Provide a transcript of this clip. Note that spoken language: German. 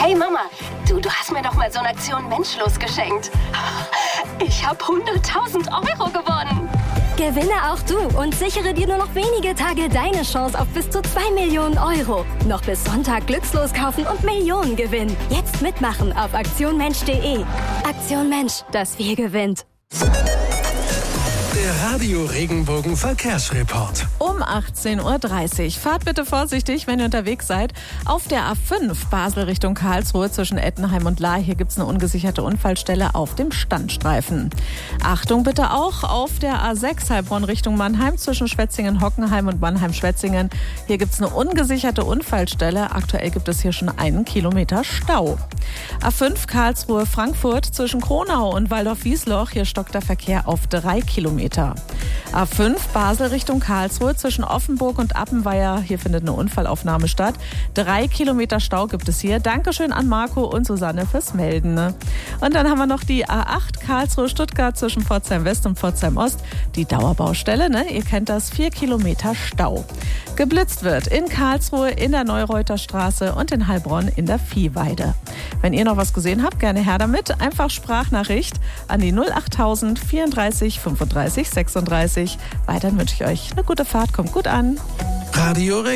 Hey Mama, du hast mir doch mal so eine Aktion Menschlos geschenkt. Ich habe 100.000 Euro gewonnen. Gewinne auch du und sichere dir nur noch wenige Tage deine Chance auf bis zu 2 Millionen Euro. Noch bis Sonntag glückslos kaufen und Millionen gewinnen. Jetzt mitmachen auf aktionmensch.de. Aktion Mensch, das Wir gewinnt. Der Radio Regenbogen Verkehrsreport. Um 18.30 Uhr. Fahrt bitte vorsichtig, wenn ihr unterwegs seid. Auf der A5 Basel Richtung Karlsruhe zwischen Ettenheim und Lahr. Hier gibt es eine ungesicherte Unfallstelle auf dem Standstreifen. Achtung bitte auch auf der A6 Heilbronn Richtung Mannheim zwischen Schwetzingen-Hockenheim und Mannheim-Schwetzingen. Hier gibt es eine ungesicherte Unfallstelle. Aktuell gibt es hier schon 1 Kilometer Stau. A5 Karlsruhe Frankfurt zwischen Kronau und Waldorf-Wiesloch. Hier stockt der Verkehr auf 3 Kilometer. A5 Basel Richtung Karlsruhe zwischen Offenburg und Appenweier. Hier findet eine Unfallaufnahme statt. 3 Kilometer Stau gibt es hier. Dankeschön an Marco und Susanne fürs Melden. Und dann haben wir noch die A8 Karlsruhe-Stuttgart zwischen Pforzheim West und Pforzheim Ost. Die Dauerbaustelle, Ihr kennt das, 4 Kilometer Stau. Geblitzt wird in Karlsruhe, in der Neureuther Straße und in Heilbronn in der Viehweide. Wenn ihr noch was gesehen habt, gerne her damit. Einfach Sprachnachricht an die 08000 34 35 36. Weiterhin wünsche ich euch eine gute Fahrt. Kommt gut an. Radio